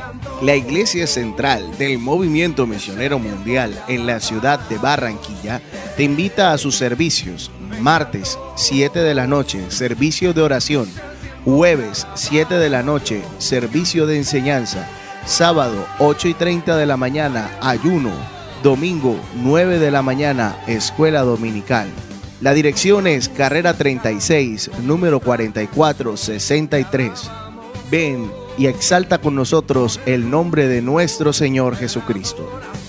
La Iglesia Central del Movimiento Misionero Mundial en la ciudad de Barranquilla te invita a sus servicios. Martes, 7 de la noche, servicio de oración. Jueves, 7 de la noche, servicio de enseñanza. Sábado, 8:30 de la mañana, ayuno. Domingo, 9 de la mañana, escuela dominical. La dirección es Carrera 36, número 4463. Ven y exalta con nosotros el nombre de nuestro Señor Jesucristo.